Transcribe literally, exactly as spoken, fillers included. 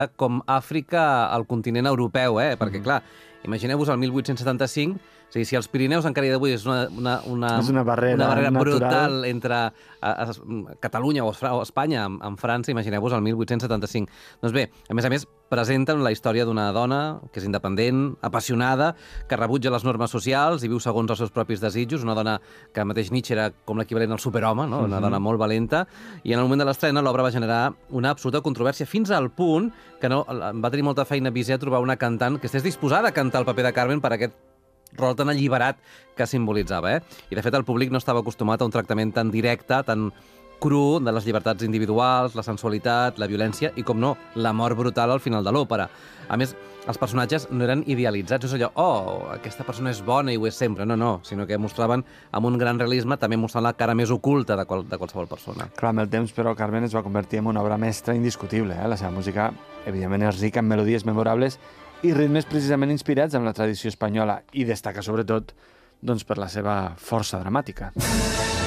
com Àfrica al continent europeu, eh? Perquè, clar, imagineu-vos el mil vuit-cents setanta-cinc, o sigui, si els Pirineus encara hi d'avui és una, una, una, és una barrera, una barrera natural. brutal entre a, a, Catalunya o, o Espanya amb, amb França, imagineu-vos el mil vuit-cents setanta-cinc. Doncs bé, a més a més, presenten la història d'una dona que és independent, apassionada, que rebutja les normes socials i viu segons els seus propis desitjos, una dona que mateix Nietzsche era com l'equivalent al superhome, no? Una dona molt valenta, i en el moment de l'estrena l'obra va generar una absoluta controvèrsia, fins al punt que no, va tenir molta feina Bizet a trobar una cantant que estés disposada a cantar el paper de Carmen per aquest rol tan alliberat que simbolitzava, eh? I, de fet, el públic no estava acostumat a un tractament tan directe, tan cru de les llibertats individuals, la sensualitat, la violència i, com no, la mort brutal al final de l'òpera. A més, els personatges no eren idealitzats, no és allò, oh, aquesta persona és bona i ho és sempre. No, no, sinó que mostraven amb un gran realisme, també mostrant la cara més oculta de, qual, de qualsevol persona. Clar, amb el temps, però, Carmen es va convertir en una obra mestra indiscutible. Eh? La seva música, evidentment, és rica en melodies memorables i ritmes precisament inspirats en la tradició espanyola i destaca, sobretot, doncs, per la seva força dramàtica.